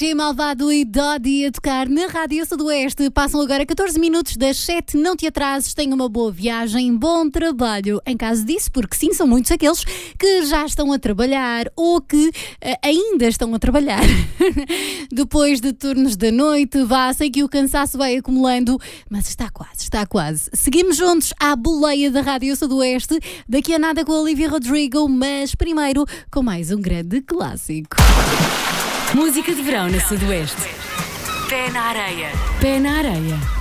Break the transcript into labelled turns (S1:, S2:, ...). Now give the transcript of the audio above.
S1: G Malvado e Dodi a tocar na Rádio Sudoeste. Passam agora 14 minutos das 7. Não te atrases, tenha uma boa viagem, bom trabalho. Em caso disso, porque sim, são muitos aqueles que já estão a trabalhar ou que ainda estão a trabalhar. Depois de turnos da noite, sei que o cansaço vai acumulando, mas está quase. Seguimos juntos à boleia da Rádio Sudoeste. Daqui a nada com a Olivia Rodrigo, mas primeiro com mais um grande clássico.
S2: Música de verão na Sudoeste. Pé na areia. Pé na areia.